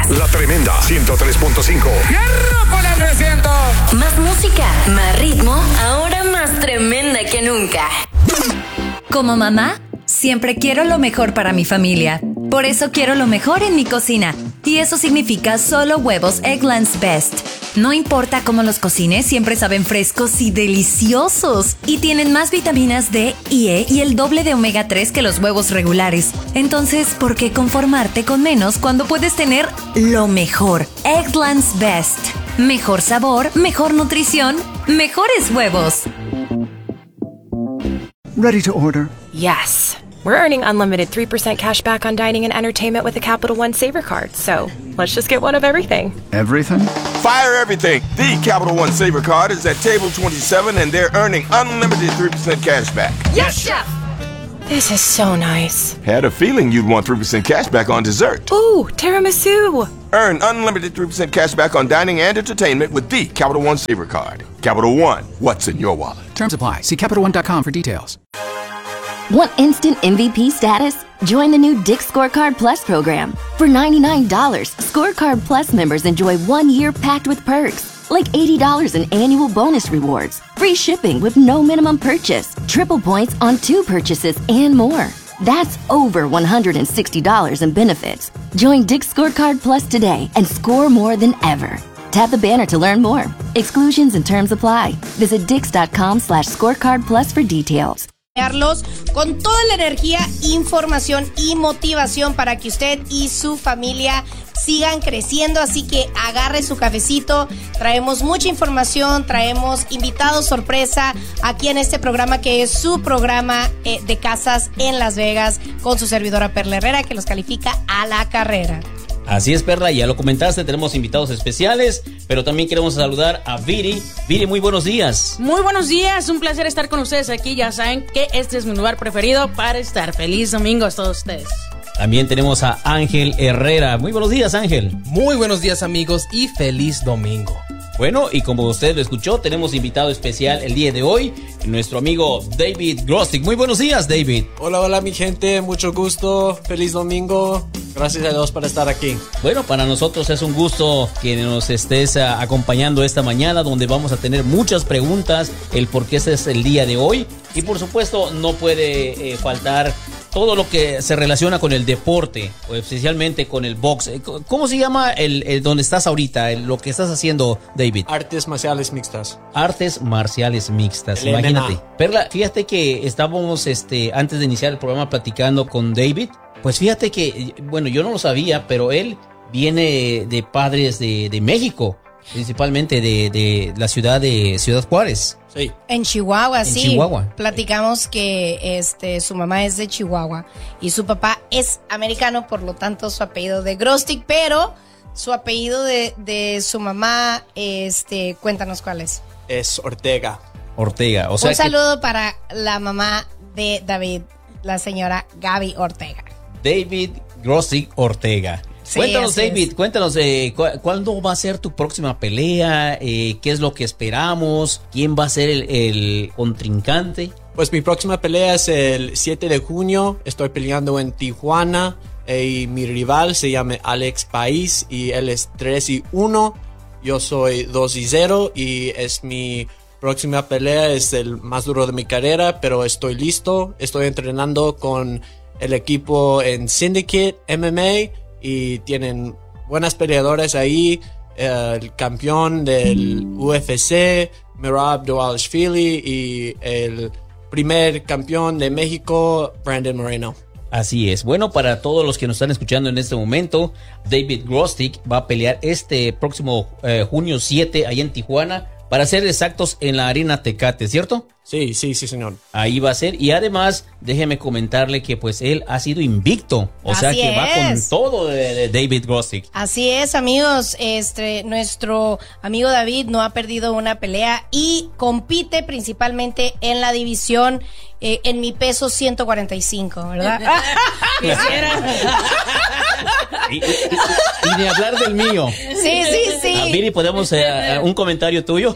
La Tremenda 103.5. ¡Hierro, le siento! Más música, más ritmo, ahora más tremenda que nunca. Como mamá, siempre quiero lo mejor para mi familia. Por eso quiero lo mejor en mi cocina. Y eso significa solo huevos Eggland's Best. No importa cómo los cocines, siempre saben frescos y deliciosos. Y tienen más vitaminas D y E y el doble de omega 3 que los huevos regulares. Entonces, ¿por qué conformarte con menos cuando puedes tener lo mejor? Eggland's Best. Mejor sabor, mejor nutrición, mejores huevos. Ready to order. Yes. We're earning unlimited 3% cash back on dining and entertainment with the Capital One Saver Card, so let's just get one of everything. Everything? Fire everything. The Capital One Saver Card is at table 27 and they're earning unlimited 3% cash back. Yes, Chef! This is so nice. Had a feeling you'd want 3% cash back on dessert. Ooh, tiramisu! Earn unlimited 3% cash back on dining and entertainment with the Capital One Saver Card. Capital One, what's in your wallet? Terms apply. See CapitalOne.com for details. Want instant MVP status? Join the new Dick's Scorecard Plus program. For $99, Scorecard Plus members enjoy 1 year packed with perks, like $80 in annual bonus rewards, free shipping with no minimum purchase, triple points on 2 purchases, and more. That's over $160 in benefits. Join Dick's Scorecard Plus today and score more than ever. Tap the banner to learn more. Exclusions and terms apply. Visit dix.com/scorecard plus for details. Con toda la energía, información y motivación para que usted y su familia sigan creciendo, así que agarre su cafecito. Traemos mucha información, traemos invitados sorpresa aquí en este programa que es su programa de casas en Las Vegas con su servidora Perla Herrera, que los califica a la carrera. Así es, Perla, ya lo comentaste, tenemos invitados especiales, pero también queremos saludar a Viri. Viri, muy buenos días. Muy buenos días, un placer estar con ustedes aquí. Ya saben que este es mi lugar preferido para estar. Feliz domingo a todos ustedes. También tenemos a Ángel Herrera. Muy buenos días, Ángel. Muy buenos días, amigos, y feliz domingo. Bueno, y como usted lo escuchó, tenemos invitado especial el día de hoy, nuestro amigo David Grostic. Muy buenos días, David. Hola, hola, mi gente, mucho gusto, feliz domingo, gracias a Dios por estar aquí. Bueno, para nosotros es un gusto que nos estés acompañando esta mañana, donde vamos a tener muchas preguntas, el por qué este es el día de hoy, y por supuesto no puede faltar todo lo que se relaciona con el deporte, o especialmente con el box. ¿Cómo se llama el donde estás ahorita, lo que estás haciendo, David? Artes marciales mixtas. Artes marciales mixtas, imagínate. MMA. Perla, fíjate que estábamos antes de iniciar el programa platicando con David. Pues fíjate que, bueno, yo no lo sabía, pero él viene de padres de México, principalmente de la ciudad de Ciudad Juárez. Sí. En Chihuahua, sí. Chihuahua. Platicamos que su mamá es de Chihuahua y su papá es americano, por lo tanto su apellido de Grostic, pero su apellido de su mamá, cuéntanos cuál es. Es Ortega. Ortega, o sea. Un saludo para la mamá de David, la señora Gaby Ortega. David Grostic Ortega. Sí, cuéntanos, David, cuéntanos, ¿cuándo va a ser tu próxima pelea? ¿Qué es lo que esperamos? ¿Quién va a ser el contrincante? Pues mi próxima pelea es el 7 de junio. Estoy peleando en Tijuana. Y mi rival se llama Alex País y él es 3-1. Yo soy 2-0 y es mi próxima pelea. Es el más duro de mi carrera, pero estoy listo. Estoy entrenando con el equipo en Syndicate MMA. Y tienen buenas peleadoras ahí, el campeón del UFC, Merab Dvalishvili, y el primer campeón de México, Brandon Moreno. Así es. Bueno, para todos los que nos están escuchando en este momento, David Grostic va a pelear este próximo junio 7 allá en Tijuana, para ser exactos en la Arena Tecate, ¿cierto? Sí, señor. Ahí va a ser. Y además, déjeme comentarle que pues él ha sido invicto. O sea que va con todo de David Grostic. Así es, amigos. Nuestro amigo David no ha perdido una pelea y compite principalmente en la división en mi peso 145, ¿verdad? Y de hablar del mío. Sí. Viri, ¿podemos un comentario tuyo?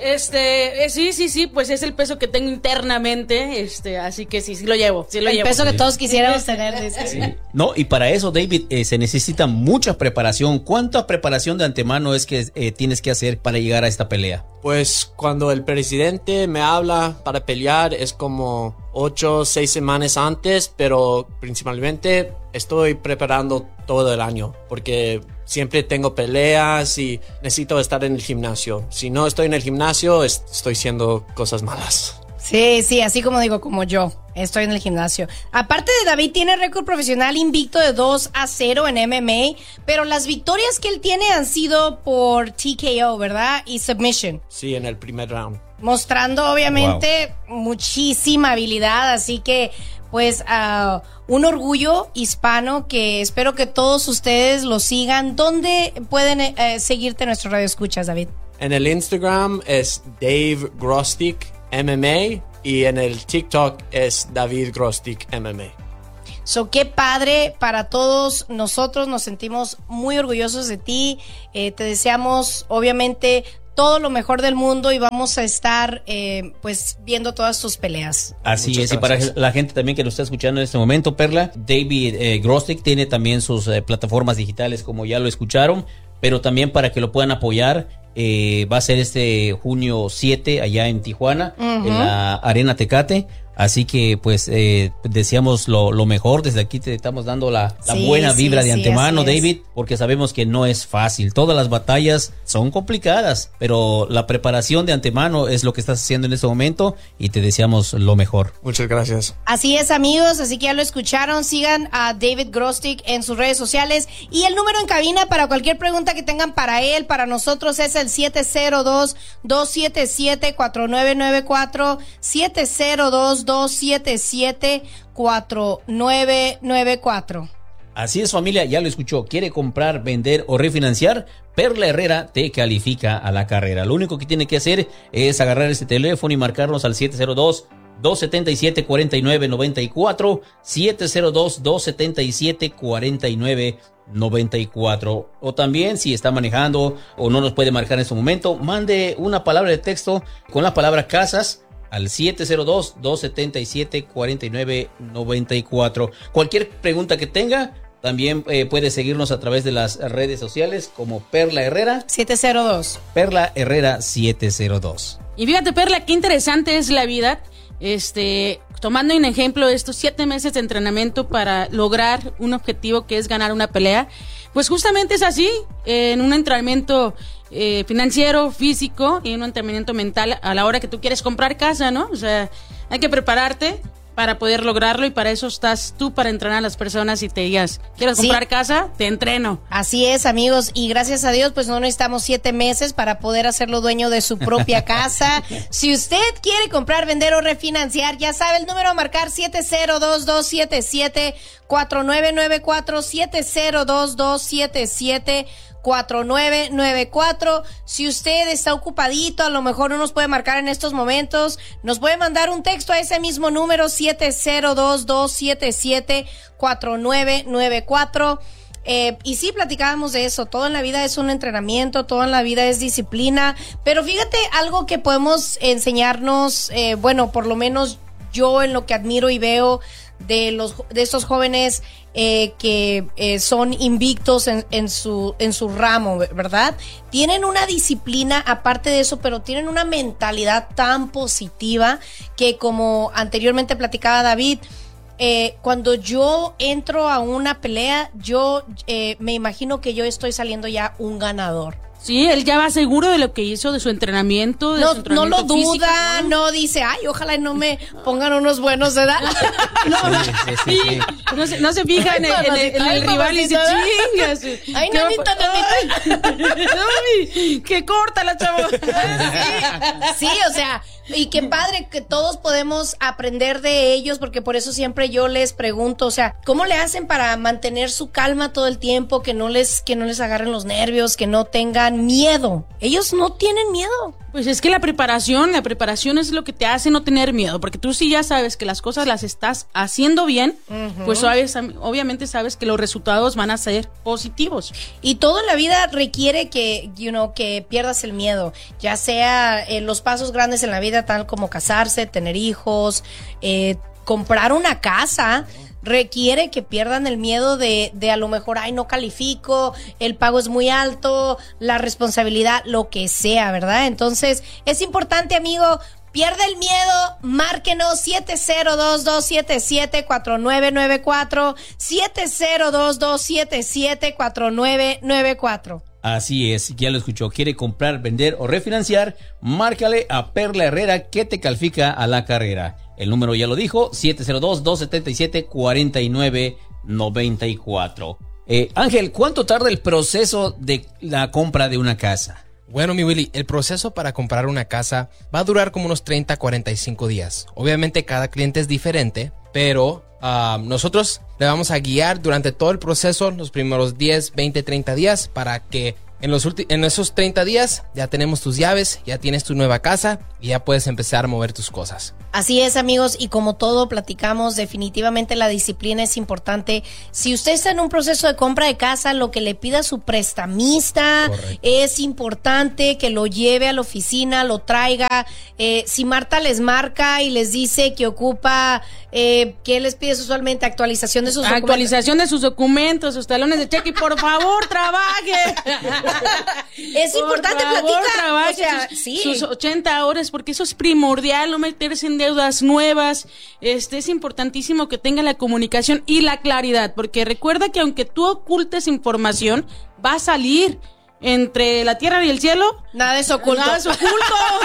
Sí, pues es el peso que tengo internamente, así que sí lo llevo. El peso que todos quisiéramos tener. Sí. No, y para eso, David, se necesita mucha preparación. ¿Cuánta preparación de antemano es que tienes que hacer para llegar a esta pelea? Pues cuando el presidente me habla para pelear es como 8 o 6 semanas antes, pero principalmente estoy preparando todo el año porque siempre tengo peleas y necesito estar en el gimnasio. Si no estoy en el gimnasio, estoy haciendo cosas malas. Sí, así como yo. Estoy en el gimnasio. Aparte de David, tiene récord profesional invicto de 2-0 en MMA, pero las victorias que él tiene han sido por TKO, ¿verdad? Y submission. Sí, en el primer round. Mostrando, obviamente, muchísima habilidad, así que, pues, un orgullo hispano que espero que todos ustedes lo sigan. ¿Dónde pueden seguirte en nuestro radio escuchas, David? En el Instagram es Dave Grostic MMA y en el TikTok es David Grostic MMA. Qué padre para todos nosotros, nos sentimos muy orgullosos de ti, te deseamos obviamente todo lo mejor del mundo y vamos a estar pues viendo todas tus peleas. Así es, y para la gente también que nos está escuchando en este momento, Perla, David Grostic tiene también sus plataformas digitales, como ya lo escucharon, pero también para que lo puedan apoyar. Va a ser este junio 7 allá en Tijuana, en la Arena Tecate. Así que pues deseamos lo mejor. Desde aquí te estamos dando la buena vibra de antemano, David, porque sabemos que no es fácil. Todas las batallas son complicadas, pero la preparación de antemano es lo que estás haciendo en este momento y te deseamos lo mejor. Muchas gracias. Así es, amigos, así que ya lo escucharon. Sigan a David Grostic en sus redes sociales y el número en cabina para cualquier pregunta que tengan para él, para nosotros, es el 702-277-4994, 702-277-4994. Así es, familia, ya lo escuchó. ¿Quiere comprar, vender o refinanciar? Perla Herrera te califica a la carrera. Lo único que tiene que hacer es agarrar este teléfono y marcarnos al 702-277-4994, 702-277-4994. O también, si está manejando o no nos puede marcar en este momento, mande una palabra de texto con la palabra casas al 702-277-4994. Cualquier pregunta que tenga, también puede seguirnos a través de las redes sociales como Perla Herrera 702. Perla Herrera 702. Y fíjate, Perla, qué interesante es la vida. Tomando un ejemplo, estos 7 meses de entrenamiento para lograr un objetivo que es ganar una pelea, pues justamente es así, en un entrenamiento financiero, físico y un entrenamiento mental a la hora que tú quieres comprar casa, ¿no? O sea, hay que prepararte para poder lograrlo y para eso estás tú, para entrenar a las personas y te digas, ¿quieres comprar casa? Te entreno. Así es, amigos, y gracias a Dios pues no necesitamos 7 meses para poder hacerlo dueño de su propia casa. Si usted quiere comprar, vender o refinanciar, ya sabe el número a marcar, 702-277-4994, 702-277-4994. Si usted está ocupadito, a lo mejor no nos puede marcar en estos momentos, nos puede mandar un texto a ese mismo número, 702-277-4994. Y sí, platicábamos de eso. Todo en la vida es un entrenamiento, todo en la vida es disciplina. Pero fíjate, algo que podemos enseñarnos, bueno, por lo menos yo en lo que admiro y veo de estos jóvenes que son invictos en su ramo, ¿verdad? Tienen una disciplina aparte de eso, pero tienen una mentalidad tan positiva que, como anteriormente platicaba David, cuando yo entro a una pelea, yo me imagino que yo estoy saliendo ya un ganador. Sí, él ya va seguro de lo que hizo, de su entrenamiento, no lo duda, físico, ¿no? Dice, ay, ojalá no me pongan unos buenos de edad. Sí. No se fija en el rival y dice, chingas. Ay, nanita. Ay, qué corta la chava. Sí, o sea, y qué padre que todos podemos aprender de ellos, porque por eso siempre yo les pregunto, o sea, ¿cómo le hacen para mantener su calma todo el tiempo, que no les agarren los nervios, que no tengan tengan miedo. Ellos no tienen miedo. Pues es que la preparación es lo que te hace no tener miedo, porque tú sí ya sabes que las cosas las estás haciendo bien, pues obviamente sabes que los resultados van a ser positivos. Y todo en la vida requiere que pierdas el miedo, ya sea los pasos grandes en la vida, tal como casarse, tener hijos, comprar una casa. Requiere que pierdan el miedo de a lo mejor, no califico, el pago es muy alto, la responsabilidad, lo que sea, ¿verdad? Entonces, es importante, amigo, pierde el miedo, márquenos 7022774994, 7022774994. Así es, ya lo escuchó. ¿Quiere comprar, vender o refinanciar? Márcale a Perla Herrera, que te califica a la carrera. El número ya lo dijo, 702-277-4994. Ángel, ¿cuánto tarda el proceso de la compra de una casa? Bueno, mi Willy, el proceso para comprar una casa va a durar como unos 30 a 45 días. Obviamente cada cliente es diferente, pero nosotros le vamos a guiar durante todo el proceso, los primeros 10, 20, 30 días, para que en esos 30 días ya tenemos tus llaves, ya tienes tu nueva casa y ya puedes empezar a mover tus cosas. Así es, amigos, y como todo platicamos, definitivamente la disciplina es importante. Si usted está en un proceso de compra de casa, lo que le pida su prestamista, correcto, es importante que lo lleve a la oficina, lo traiga. Si Marta les marca y les dice que ocupa, ¿qué les pides usualmente? Actualización de sus documentos. Actualización de sus documentos, sus talones de cheque, y por favor, trabaje. Es importante platicar. Trabaje, o sea, sus 80 horas, porque eso es primordial, no meterse en deudas nuevas. Es importantísimo que tenga la comunicación y la claridad, porque recuerda que aunque tú ocultes información, va a salir. Entre la tierra y el cielo, nada es oculto. Nada es oculto.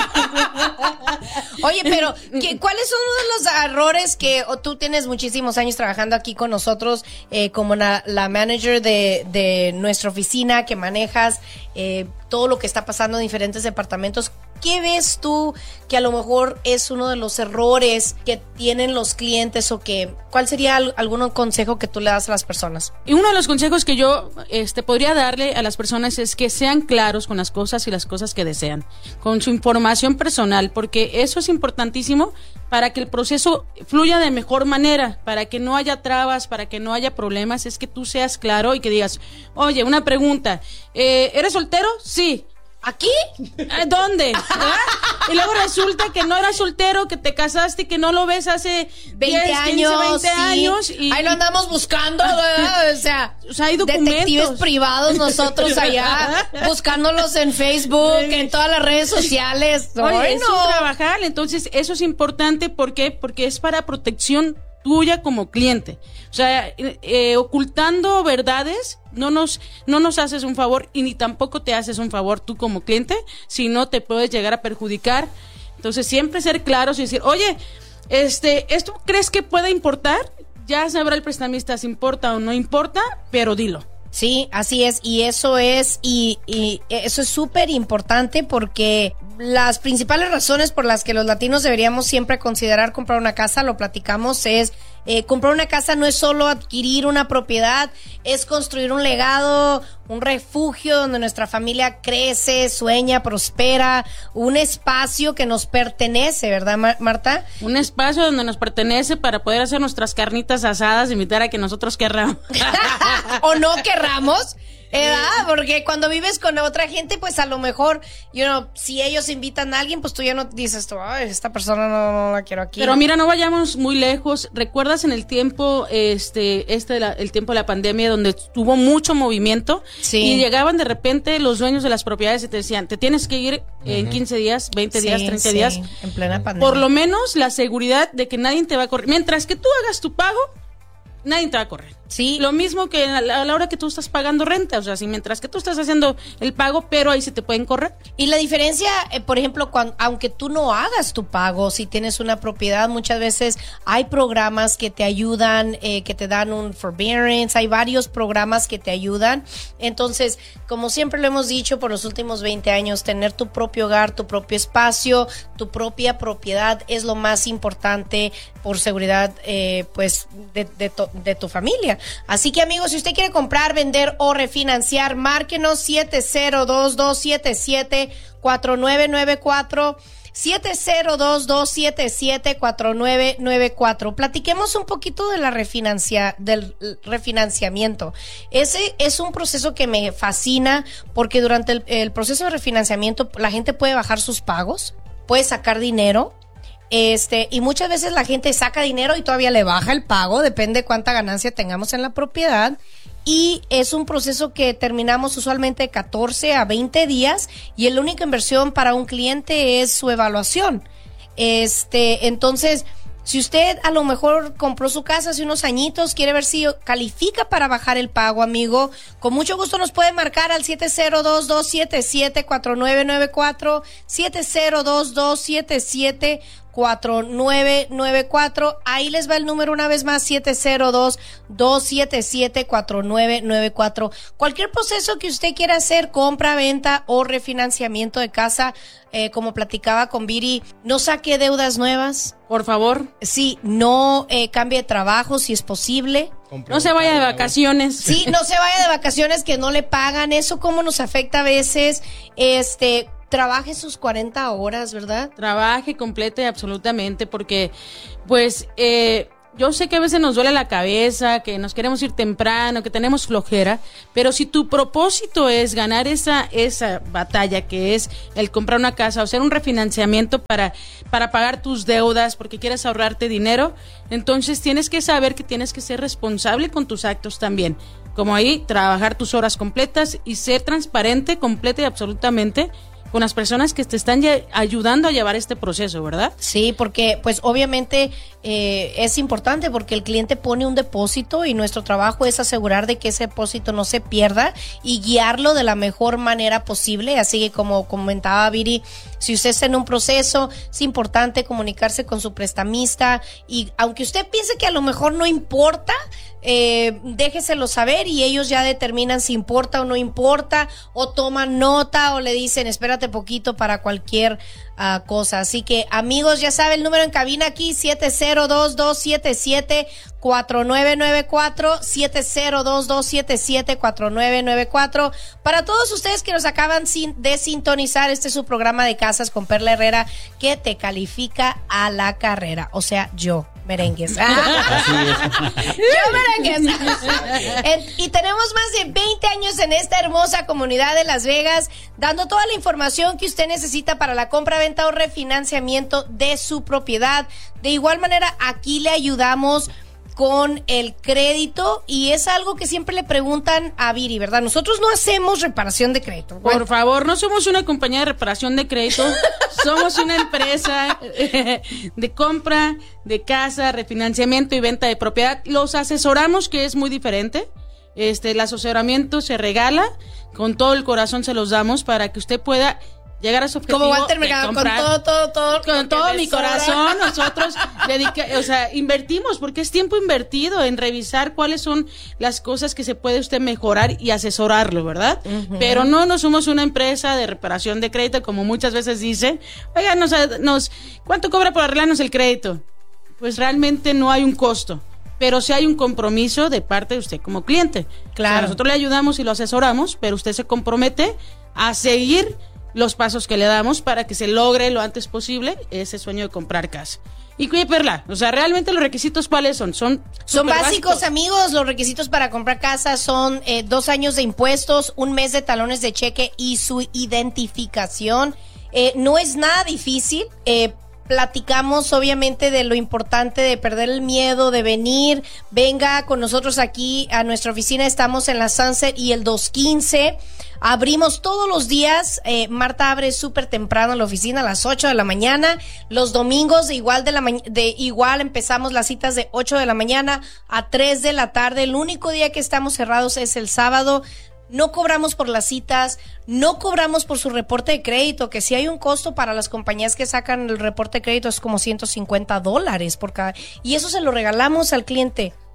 Oye, pero ¿cuáles son uno de los errores que tú tienes muchísimos años trabajando aquí con nosotros, como la manager de nuestra oficina, que manejas todo lo que está pasando en diferentes departamentos? ¿Qué ves tú que a lo mejor es uno de los errores que tienen los clientes, o cuál sería algún consejo que tú le das a las personas? Y uno de los consejos que yo podría darle a las personas es que sean claros con las cosas y las cosas que desean, con su información personal, porque eso es importantísimo para que el proceso fluya de mejor manera, para que no haya trabas, para que no haya problemas. Es que tú seas claro y que digas, oye, una pregunta, ¿eres soltero? Sí. ¿Aquí? ¿Dónde? ¿verdad? Y luego resulta que no eras soltero, que te casaste y que no lo ves hace 20 años. Y ahí lo andamos buscando, ¿verdad? O sea, hay documentos. Detectives privados nosotros allá, buscándolos en Facebook, en todas las redes sociales. Oye, es un trabajar, entonces eso es importante. ¿Por qué? Porque es para protección tuya como cliente. O sea, ocultando verdades no nos haces un favor, y ni tampoco te haces un favor tú como cliente, si no te puedes llegar a perjudicar. Entonces siempre ser claros y decir, oye, ¿esto crees que puede importar? Ya sabrá el prestamista si importa o no importa, pero dilo. Sí, así es, y eso es súper importante, porque las principales razones por las que los latinos deberíamos siempre considerar comprar una casa, lo platicamos, es comprar una casa no es solo adquirir una propiedad, es construir un legado, un refugio donde nuestra familia crece, sueña, prospera, un espacio que nos pertenece, ¿verdad, Marta? Un espacio donde nos pertenece para poder hacer nuestras carnitas asadas, invitar a que nosotros querramos. O no querramos. Porque cuando vives con otra gente, pues a lo mejor, si ellos invitan a alguien, pues tú ya no dices, ay, esta persona no la quiero aquí. Pero mira, no vayamos muy lejos. ¿Recuerdas en el tiempo, el tiempo de la pandemia, donde tuvo mucho movimiento? Sí. Y llegaban de repente los dueños de las propiedades y te decían, te tienes que ir en 15 días, 20 días, 30 días. En plena pandemia. Por lo menos la seguridad de que nadie te va a correr. Mientras que tú hagas tu pago, nadie te va a correr. Sí. Lo mismo que a la hora que tú estás pagando renta, o sea, si mientras que tú estás haciendo el pago, pero ahí se te pueden correr. Y la diferencia, por ejemplo, aunque tú no hagas tu pago, si tienes una propiedad, muchas veces hay programas que te ayudan, que te dan un forbearance, hay varios programas que te ayudan. Entonces, como siempre lo hemos dicho por los últimos 20 años, tener tu propio hogar, tu propio espacio, tu propia propiedad es lo más importante por seguridad, pues, de tu familia. financiera. Así que, amigos, si usted quiere comprar, vender o refinanciar, márquenos 702-277-4994. 702-277-4994. Platiquemos un poquito de del refinanciamiento. Ese es un proceso que me fascina porque durante el proceso de refinanciamiento la gente puede bajar sus pagos, puede sacar dinero. Y muchas veces la gente saca dinero y todavía le baja el pago, depende cuánta ganancia tengamos en la propiedad. Y es un proceso que terminamos usualmente de 14 a 20 días y la única inversión para un cliente es su evaluación. Entonces, si usted a lo mejor compró su casa hace unos añitos, quiere ver si califica para bajar el pago, amigo, con mucho gusto nos puede marcar al 702-277-4994, 702-277-4994. Ahí les va el número una vez más, 702-277-4994. Cualquier proceso que usted quiera hacer, compra, venta o refinanciamiento de casa, como platicaba con Viri, no saque deudas nuevas. Por favor. Sí, no cambie de trabajo si es posible. No se vaya de vacaciones. Sí, no se vaya de vacaciones que no le pagan. Eso cómo nos afecta a veces. Trabaje sus 40 horas, ¿verdad? Trabaje completa y absolutamente, porque pues yo sé que a veces nos duele la cabeza, que nos queremos ir temprano, que tenemos flojera, pero si tu propósito es ganar esa batalla, que es el comprar una casa o hacer un refinanciamiento para pagar tus deudas, porque quieres ahorrarte dinero, entonces tienes que saber que tienes que ser responsable con tus actos también. Como ahí, trabajar tus horas completas y ser transparente, completa y absolutamente con las personas que te están ayudando a llevar este proceso, ¿verdad? Sí, porque pues obviamente es importante porque el cliente pone un depósito y nuestro trabajo es asegurar de que ese depósito no se pierda y guiarlo de la mejor manera posible. Así que como comentaba Viri, si usted está en un proceso, es importante comunicarse con su prestamista y aunque usted piense que a lo mejor no importa, déjeselo saber y ellos ya determinan si importa o no importa, o toman nota o le dicen espérate poquito para cualquier cosa. Así que amigos, ya saben el número en cabina aquí, 702-277-4994, 702-277-4994. Para todos ustedes que nos acaban de sintonizar, este es su programa de Casas con Perla Herrera, que te califica a la carrera, o sea, yo. Merengues. Yo merengues. Y tenemos más de 20 años en esta hermosa comunidad de Las Vegas, dando toda la información que usted necesita para la compra, venta o refinanciamiento de su propiedad. De igual manera, aquí le ayudamos con el crédito y es algo que siempre le preguntan a Viri, ¿verdad? Nosotros no hacemos reparación de crédito. Por favor, no somos una compañía de reparación de crédito, somos una empresa de compra de casa, refinanciamiento y venta de propiedad. Los asesoramos, que es muy diferente. El asesoramiento se regala, con todo el corazón se los damos para que usted pueda llegar a su objetivo. Como Walter Mercado, con todo mi corazón, nosotros invertimos, porque es tiempo invertido en revisar cuáles son las cosas que se puede usted mejorar y asesorarlo, ¿verdad? Uh-huh. Pero no somos una empresa de reparación de crédito, como muchas veces dicen. Oigan, ¿cuánto cobra por arreglarnos el crédito? Pues realmente no hay un costo, pero sí hay un compromiso de parte de usted como cliente. Claro. O sea, nosotros le ayudamos y lo asesoramos, pero usted se compromete a seguir los pasos que le damos para que se logre lo antes posible ese sueño de comprar casa. Y cuide, Perla, realmente los requisitos, ¿cuáles son? Son básicos, amigos. Los requisitos para comprar casa son 2 años de impuestos, 1 mes de talones de cheque y su identificación. No es nada difícil. Platicamos obviamente de lo importante de perder el miedo, de venir. Venga con nosotros aquí a nuestra oficina. Estamos en la Sunset y el 215. Abrimos todos los días. Marta abre súper temprano la oficina a las 8 de la mañana. Los domingos de igual empezamos las citas de 8 de la mañana a 3 de la tarde. El único día que estamos cerrados es el sábado. No cobramos por las citas, no cobramos por su reporte de crédito, que si hay un costo para las compañías que sacan el reporte de crédito es como $150 por cada, y eso se lo regalamos al cliente.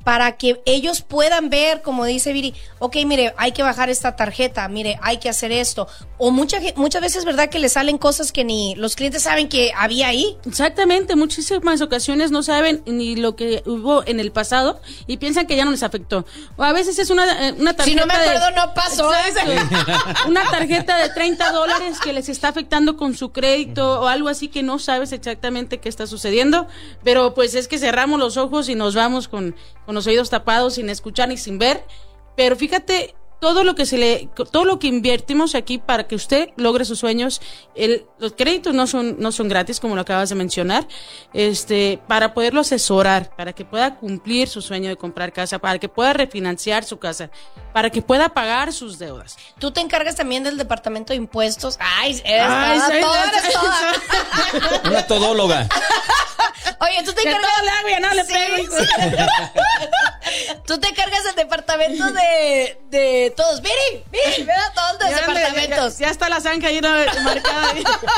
para que ellos puedan ver, como dice Viri, ok, mire, hay que bajar esta tarjeta, mire, hay que hacer esto. O muchas veces, ¿verdad?, que le salen cosas que ni los clientes saben que había ahí. Exactamente, muchísimas ocasiones no saben ni lo que hubo en el pasado y piensan que ya no les afectó. O a veces es una tarjeta. Si no me acuerdo, no pasó. Una tarjeta de $30 que les está afectando con su crédito o algo así que no sabes exactamente qué está sucediendo, pero pues es que cerramos los ojos y nos vamos con los oídos tapados, sin escuchar ni sin ver. Pero fíjate, todo lo que invertimos aquí para que usted logre sus sueños, los créditos no son gratis, como lo acabas de mencionar, para poderlo asesorar, para que pueda cumplir su sueño de comprar casa, para que pueda refinanciar su casa, para que pueda pagar sus deudas. Tú te encargas también del departamento de impuestos. Eres toda. Una todóloga. Oye, tú te encargas. Todo le hago y no le pego. Tú te encargas del departamento de todos. Miri, ¿verdad? Todos los departamentos. Ya está la zanja ahí marcada.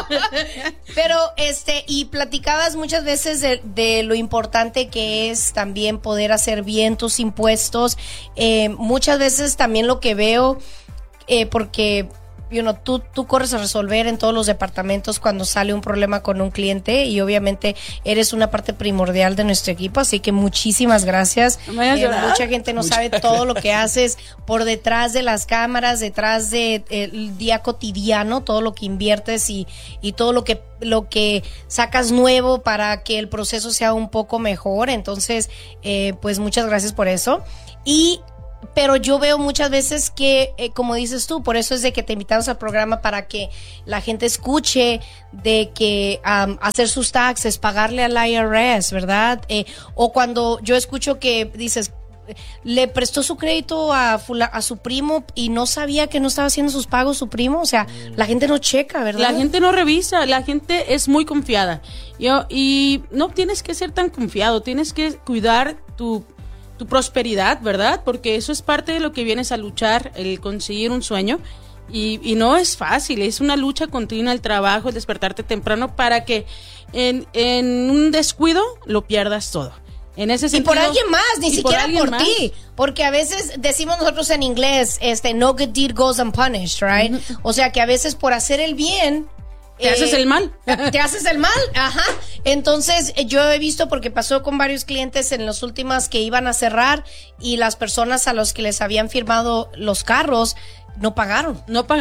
Pero, y platicabas muchas veces de lo importante que es también poder hacer bien tus impuestos. Muchas veces también lo que veo, porque tú corres a resolver en todos los departamentos cuando sale un problema con un cliente, y obviamente eres una parte primordial de nuestro equipo, así que muchísimas gracias. Mucha gente no sabe todo lo que haces por detrás de las cámaras, detrás del día cotidiano, todo lo que inviertes y todo lo que sacas nuevo para que el proceso sea un poco mejor. Entonces, pues muchas gracias por eso. Pero yo veo muchas veces que, como dices tú, por eso es de que te invitamos al programa, para que la gente escuche de que hacer sus taxes, pagarle al IRS, ¿verdad? O cuando yo escucho que dices, le prestó su crédito a su primo y no sabía que no estaba haciendo sus pagos su primo. O sea, la gente no checa, ¿verdad? La gente no revisa, la gente es muy confiada. Y no tienes que ser tan confiado, tienes que cuidar tu prosperidad, ¿verdad? Porque eso es parte de lo que vienes a luchar, el conseguir un sueño. Y no es fácil, es una lucha continua, el trabajo, el despertarte temprano para que en un descuido lo pierdas todo. En ese sentido, y por alguien más, ni siquiera por ti. Porque a veces decimos nosotros en inglés, no good deed goes unpunished, right? Uh-huh. O sea que a veces por hacer el bien, te haces el mal. Te haces el mal, ajá. Entonces, yo he visto, porque pasó con varios clientes en las últimas que iban a cerrar, y las personas a los que les habían firmado los carros no pagaron.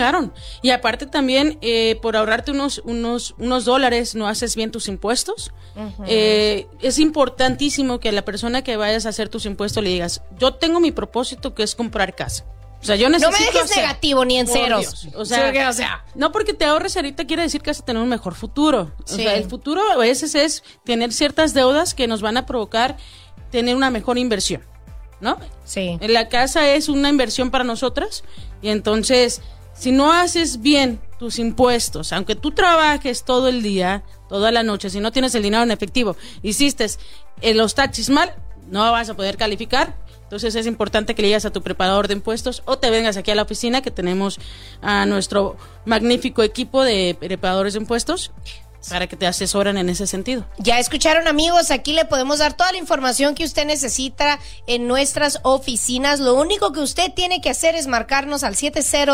Y aparte también, por ahorrarte unos dólares, no haces bien tus impuestos. Uh-huh. Es importantísimo que a la persona que vayas a hacer tus impuestos le digas, yo tengo mi propósito, que es comprar casa. O sea, yo necesito. No me dejes negativo ni en ceros. O sea, no porque te ahorres ahorita quiere decir que vas a tener un mejor futuro. Sí. O sea, el futuro a veces es tener ciertas deudas que nos van a provocar tener una mejor inversión, ¿no? Sí. La casa es una inversión para nosotras, y entonces, si no haces bien tus impuestos, aunque tú trabajes todo el día, toda la noche, si no tienes el dinero en efectivo, hiciste los taxis mal, no vas a poder calificar. Entonces es importante que le digas a tu preparador de impuestos o te vengas aquí a la oficina, que tenemos a nuestro magnífico equipo de preparadores de impuestos para que te asesoren en ese sentido. Ya escucharon, amigos, aquí le podemos dar toda la información que usted necesita en nuestras oficinas. Lo único que usted tiene que hacer es marcarnos al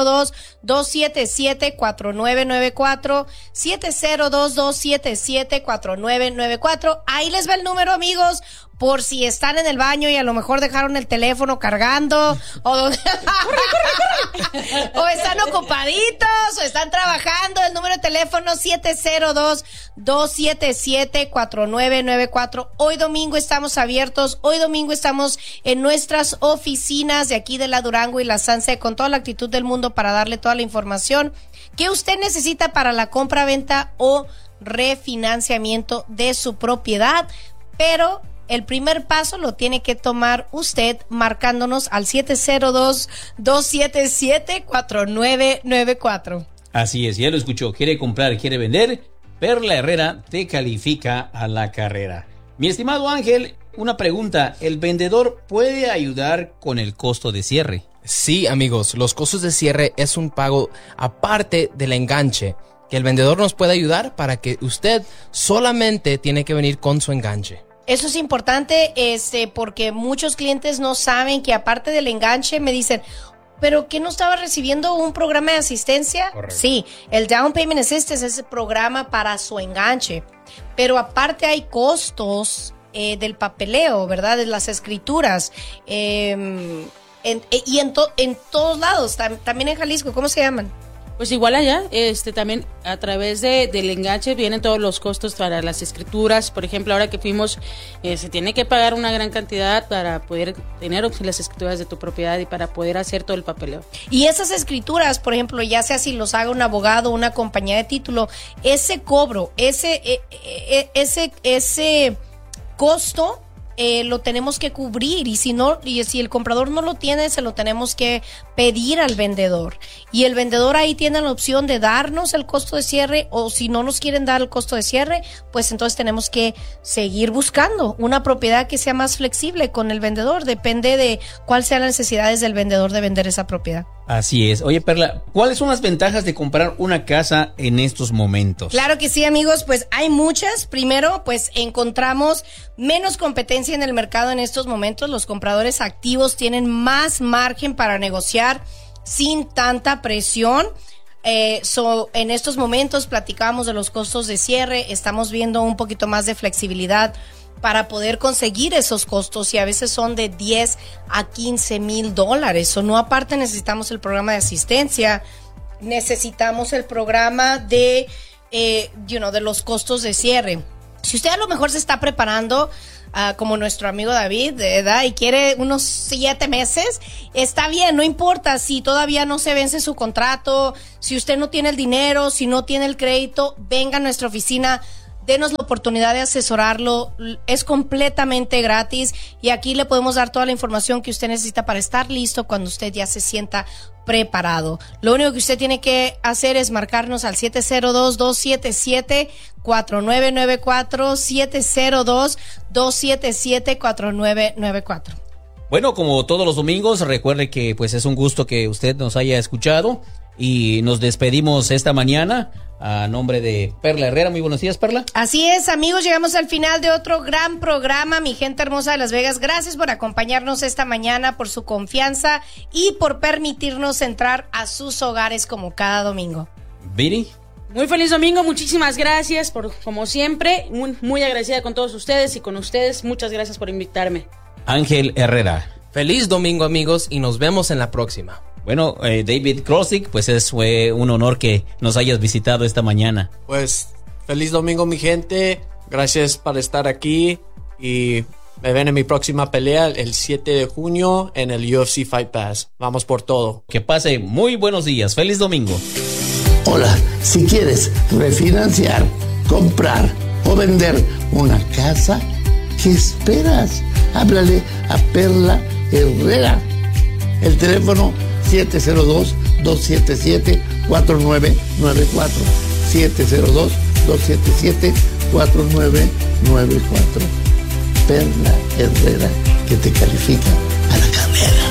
702-277-4994, 702-277-4994. Ahí les va el número, amigos, por si están en el baño y a lo mejor dejaron el teléfono cargando, o están ocupaditos, o están trabajando. El número de teléfono 702-277-4994. Hoy domingo estamos abiertos, hoy domingo estamos en nuestras oficinas de aquí de la Durango y la Sunset con toda la actitud del mundo para darle toda la información que usted necesita para la compra, venta o refinanciamiento de su propiedad. Pero el primer paso lo tiene que tomar usted marcándonos al 702-277-4994. Así es, ya lo escuchó. ¿Quiere comprar, quiere vender? Perla Herrera te califica a la carrera. Mi estimado Ángel, una pregunta. ¿El vendedor puede ayudar con el costo de cierre? Sí, amigos, los costos de cierre es un pago aparte del enganche, que el vendedor nos puede ayudar para que usted solamente tiene que venir con su enganche. Eso es importante, porque muchos clientes no saben que aparte del enganche me dicen, ¿pero qué no estaba recibiendo un programa de asistencia? Correcto. Sí, el Down Payment Assistance es el programa para su enganche, pero aparte hay costos del papeleo, ¿verdad? De las escrituras, y en todos lados, también en Jalisco, ¿cómo se llaman? Pues igual allá, también a través del enganche vienen todos los costos para las escrituras. Por ejemplo, ahora que fuimos, se tiene que pagar una gran cantidad para poder tener las escrituras de tu propiedad y para poder hacer todo el papeleo. Y esas escrituras, por ejemplo, ya sea si los haga un abogado o una compañía de título, ese cobro, ese costo lo tenemos que cubrir, y si el comprador no lo tiene, se lo tenemos que pedir al vendedor, y el vendedor ahí tiene la opción de darnos el costo de cierre, o si no nos quieren dar el costo de cierre, pues entonces tenemos que seguir buscando una propiedad que sea más flexible con el vendedor. Depende de cuáles sean las necesidades del vendedor de vender esa propiedad. Así es. Oye, Perla, ¿cuáles son las ventajas de comprar una casa en estos momentos? Claro que sí, amigos, pues hay muchas. Primero, pues encontramos menos competencia en el mercado en estos momentos. Los compradores activos tienen más margen para negociar sin tanta presión. En estos momentos platicábamos de los costos de cierre. Estamos viendo un poquito más de flexibilidad para poder conseguir esos costos, y a veces son de $10,000 a $15,000. O no, aparte necesitamos el programa de asistencia, necesitamos el programa de los costos de cierre. Si usted a lo mejor se está preparando como nuestro amigo David, ¿verdad? Y quiere unos 7 meses, está bien, no importa si todavía no se vence su contrato, si usted no tiene el dinero, si no tiene el crédito, venga a nuestra oficina. Denos la oportunidad de asesorarlo, es completamente gratis, y aquí le podemos dar toda la información que usted necesita para estar listo cuando usted ya se sienta preparado. Lo único que usted tiene que hacer es marcarnos al 702-277-4994, 702-277-4994. Bueno, como todos los domingos, recuerde que pues es un gusto que usted nos haya escuchado, y nos despedimos esta mañana a nombre de Perla Herrera. Muy buenos días, Perla. Así es, amigos, llegamos al final de otro gran programa, mi gente hermosa de Las Vegas. Gracias por acompañarnos esta mañana, por su confianza y por permitirnos entrar a sus hogares como cada domingo. Viri. Muy feliz domingo, muchísimas gracias por, como siempre, muy agradecida con todos ustedes y con ustedes. Muchas gracias por invitarme. Ángel Herrera. Feliz domingo, amigos, y nos vemos en la próxima. Bueno, David Krosick, pues fue un honor que nos hayas visitado esta mañana. Pues feliz domingo, mi gente. Gracias por estar aquí, y me ven en mi próxima pelea el 7 de junio en el UFC Fight Pass. Vamos por todo. Que pase muy buenos días. Feliz domingo. Hola, si quieres refinanciar, comprar o vender una casa, ¿qué esperas? Háblale a Perla Herrera. El teléfono 702-277-4994. 702-277-4994. Perla Herrera, que te califica a la carrera.